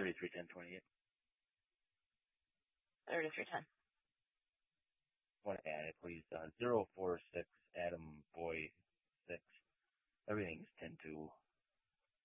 331028. 3310. Want to add it, please. 046 Adam Boy 6. Everything's 10-2.